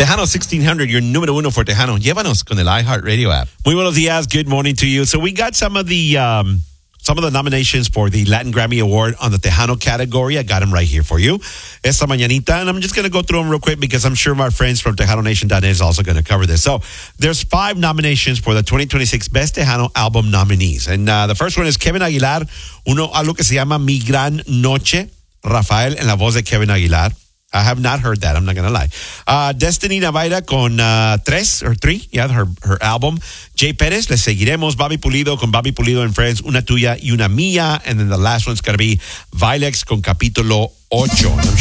Tejano 1600, your número uno for Tejano. Llévanos con el iHeartRadio app. Muy buenos días. Good morning to you. So we got some of the nominations for the Latin Grammy Award on the Tejano category. I got them right here for you. Esta mañanita, and I'm just going to go through them real quick because I'm sure my friends from TejanoNation.net is also going to cover this. So there's 5 nominations for the 2026 Best Tejano Album nominees. And the first one is Kevin Aguilar, algo que se llama Mi Gran Noche, Rafael en la voz de Kevin Aguilar. I have not heard that. I'm not going to lie. Destiny Navaira con 3, yeah, her album. Jay Perez, Le Seguiremos. Bobby Pulido con Bobby Pulido and Friends, Una Tuya y Una Mía. And then the last one's going to be Vilex con Capítulo 8. I'm